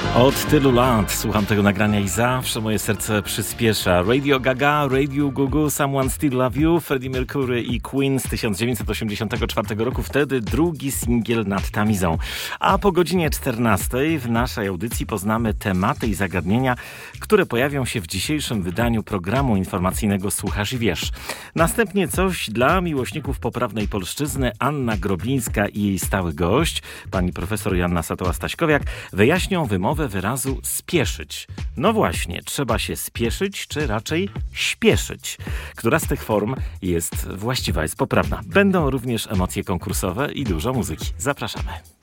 Od tylu lat słucham tego nagrania i zawsze moje serce przyspiesza. Radio Gaga, Radio Gugu, Someone Still Love You, Freddie Mercury i Queen z 1984 roku. Wtedy drugi singiel nad Tamizą. A po godzinie 14 w naszej audycji poznamy tematy i zagadnienia, które pojawią się w dzisiejszym wydaniu programu informacyjnego Słuchasz i Wiesz. Następnie coś dla miłośników poprawnej polszczyzny. Anna Grobińska i jej stały gość, pani profesor Joanna Satoła-Staśkowiak, wyjaśnią wymowę wyrazu spieszyć. No właśnie, trzeba się spieszyć, czy raczej śpieszyć? Która z tych form jest właściwa, jest poprawna? Będą również emocje konkursowe i dużo muzyki. Zapraszamy.